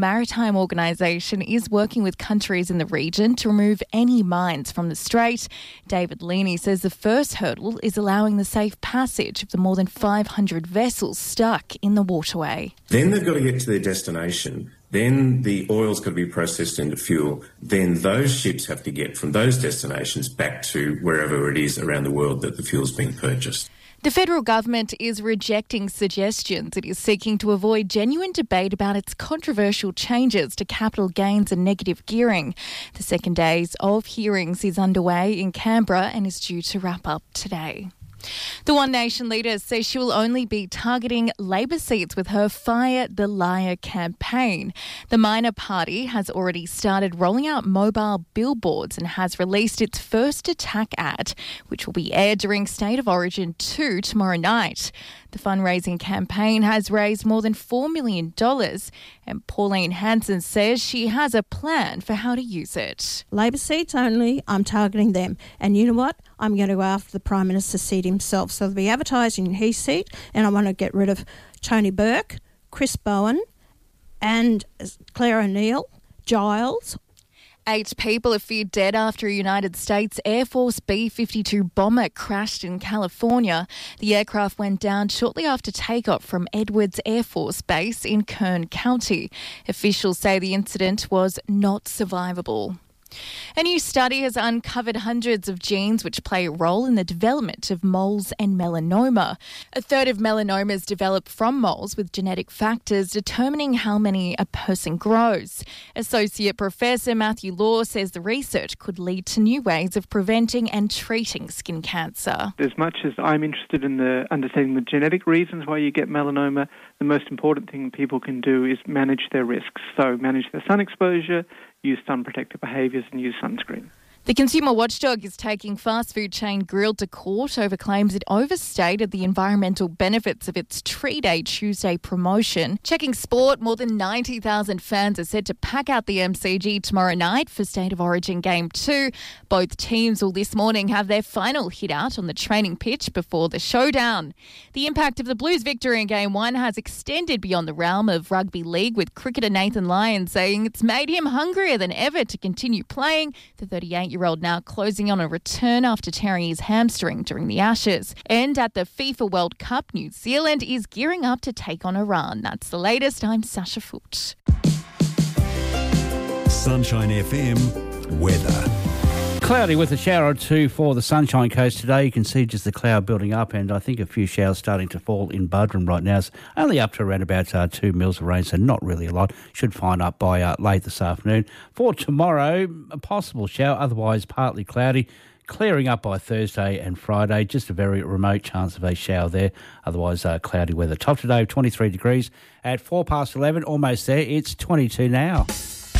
Maritime Organisation is working with countries in the region to remove any mines from the strait. David Leaney says the first hurdle is allowing the safe passage of the more than 500 vessels stuck in the waterway. Then they've got to get to their destination. Then the oil's got to be processed into fuel. Then those ships have to get from those destinations back to wherever it is around the world that the fuel's being purchased. The federal government is rejecting suggestions it is seeking to avoid genuine debate about its controversial changes to capital gains and negative gearing. The second day of hearings is underway in Canberra and is due to wrap up today. The One Nation leader says she will only be targeting Labor seats with her Fire the Liar campaign. The minor party has already started rolling out mobile billboards and has released its first attack ad, which will be aired during State of Origin 2 tomorrow night. The fundraising campaign has raised more than $4 million, and Pauline Hanson says she has a plan for how to use it. Labor seats only, I'm targeting them. And you know what? I'm going to go after the Prime Minister's seat himself. So they'll be advertising in his seat, and I want to get rid of Tony Burke, Chris Bowen and Claire O'Neill, Giles. 8 people are feared dead after a United States Air Force B-52 bomber crashed in California. The aircraft went down shortly after takeoff from Edwards Air Force Base in Kern County. Officials say the incident was not survivable. A new study has uncovered hundreds of genes which play a role in the development of moles and melanoma. A third of melanomas develop from moles, with genetic factors determining how many a person grows. Associate Professor Matthew Law says the research could lead to new ways of preventing and treating skin cancer. As much as I'm interested in understanding the genetic reasons why you get melanoma, the most important thing people can do is manage their risks. So manage their sun exposure, use sun protective behaviours and use sunscreen. The consumer watchdog is taking fast food chain Grilled to court over claims it overstated the environmental benefits of its Tree Day Tuesday promotion. Checking sport, more than 90,000 fans are set to pack out the MCG tomorrow night for State of Origin Game 2. Both teams will this morning have their final hit out on the training pitch before the showdown. The impact of the Blues' victory in Game 1 has extended beyond the realm of rugby league, with cricketer Nathan Lyon saying it's made him hungrier than ever to continue playing. The 38-year-old now closing on a return after tearing his hamstring during the Ashes. And at the FIFA World Cup, New Zealand is gearing up to take on Iran. That's the latest. I'm Sasha Foote. Sunshine FM weather. Cloudy with a shower or two for the Sunshine Coast today. You can see just the cloud building up, and I think a few showers starting to fall in Buderim right now. It's only up to around about 2 mils of rain, so not really a lot. Should find up by late this afternoon. For tomorrow, a possible shower, otherwise partly cloudy. Clearing up by Thursday and Friday, just a very remote chance of a shower there. Otherwise, cloudy weather. Top today, 23 degrees at 11:04, almost there. It's 22 now.